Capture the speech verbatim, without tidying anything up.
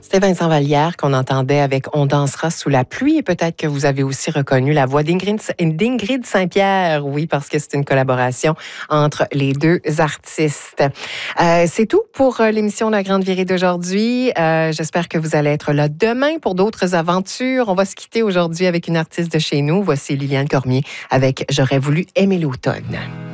C'était Vincent Vallière qu'on entendait avec On dansera sous la pluie. Et peut-être que vous avez aussi reconnu la voix d'Ingrid, d'Ingrid Saint-Pierre. Oui, parce que c'est une collaboration entre les deux artistes. Euh, c'est tout pour l'émission La Grande Virée d'aujourd'hui. Euh, j'espère que vous allez être là demain pour d'autres aventures. On va se quitter aujourd'hui avec une artiste de chez nous. Voici Liliane Cormier avec J'aurais voulu aimer l'automne.